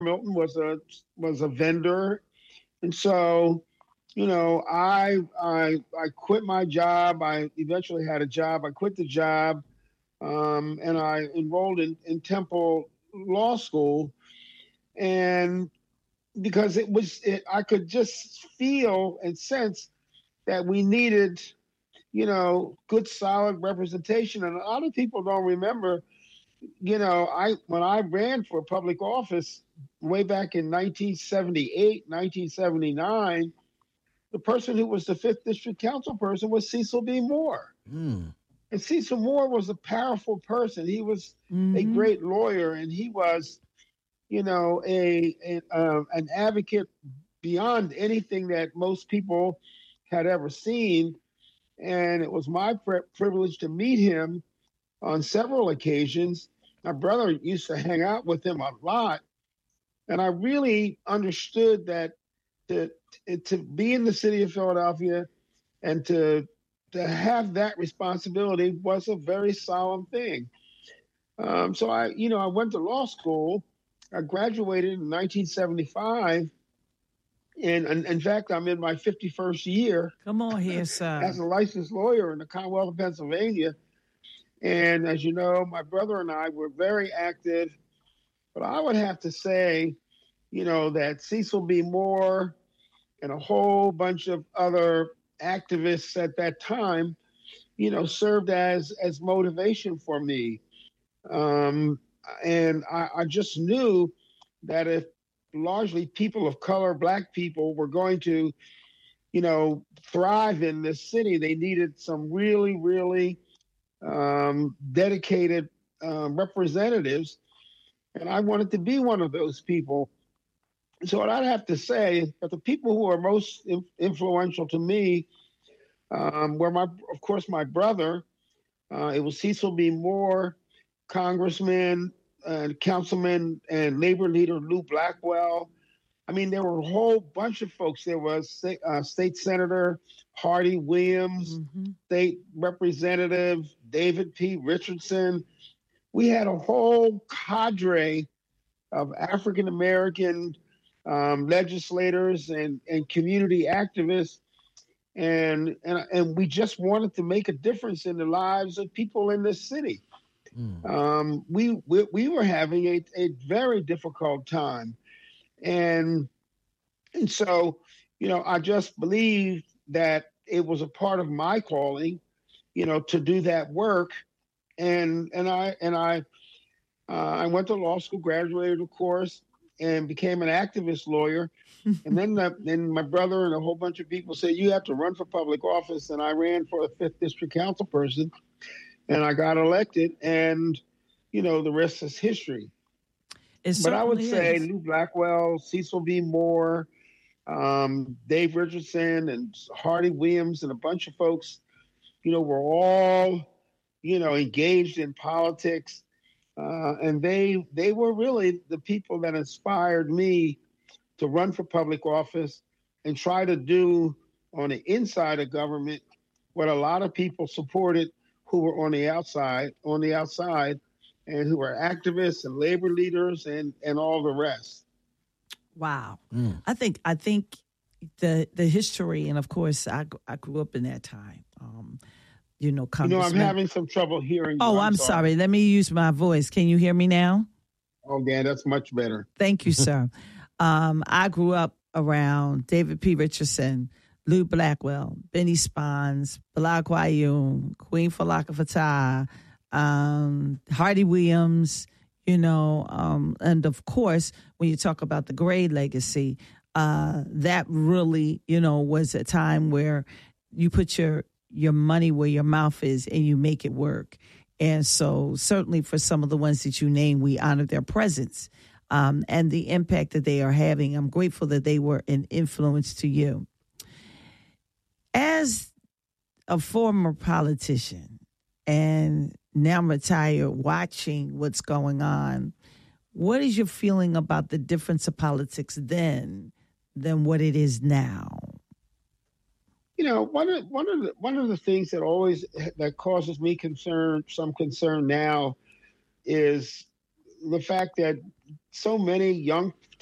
Milton was a vendor, and so I quit my job. I eventually had a job. I quit the job, and I enrolled in Temple Law School, and because I could just feel and sense that we needed, good solid representation. And a lot of people don't remember, I when I ran for public office way back in 1978, 1979, the person who was the fifth district council person was Cecil B. Moore. Mm. And Cecil Moore was a powerful person. He was a Mm-hmm. great lawyer, and he was, an advocate beyond anything that most people had ever seen. And it was my privilege to meet him on several occasions. My brother used to hang out with him a lot, and I really understood that to be in the city of Philadelphia and to have that responsibility was a very solemn thing. So I went to law school. I graduated in 1975, and in fact, I'm in my 51st year Come on here, sir. as a licensed lawyer in the Commonwealth of Pennsylvania. And as you know, my brother and I were very active, but I would have to say, that Cecil B. Moore and a whole bunch of other activists at that time, served as motivation for me. Um, and I just knew that if largely people of color, Black people, were going to, thrive in this city, they needed some really, really dedicated representatives. And I wanted to be one of those people. So what I'd have to say that the people who are most influential to me were of course, my brother. It was Cecil B. Moore, Congressman, Councilman, and Labor leader Lou Blackwell. I mean, there were a whole bunch of folks. There was State Senator Hardy Williams, Mm-hmm. State Representative David P. Richardson. We had a whole cadre of African American legislators and community activists, and we just wanted to make a difference in the lives of people in this city. We were having a very difficult time, and so I just believed that it was a part of my calling, to do that work, and I went to law school, graduated, of course, and became an activist lawyer. And then my brother and a whole bunch of people said, you have to run for public office. And I ran for a 5th District Council person, and I got elected. And, the rest is history. But I would say Lou Blackwell, Cecil B. Moore, Dave Richardson, and Hardy Williams, and a bunch of folks, were all, engaged in politics. And they were really the people that inspired me to run for public office and try to do on the inside of government what a lot of people supported who were on the outside, and who were activists and labor leaders and all the rest. Wow. I think the history, and of course I grew up in that time. I'm having some trouble hearing you. Oh, I'm sorry. Let me use my voice. Can you hear me now? Oh, yeah, that's much better. Thank you, sir. I grew up around David P. Richardson, Lou Blackwell, Benny Spons, Bilal Qayyum, Queen Falaka Fatah, Hardy Williams, and of course, when you talk about the Gray legacy, that really, was a time where you put your money where your mouth is and you make it work. And so certainly for some of the ones that you name, we honor their presence and the impact that they are having. I'm grateful that they were an influence to you. As a former politician and now retired, watching what's going on, what is your feeling about the difference of politics then than what it is now? One of the things that causes me some concern now is the fact that so many young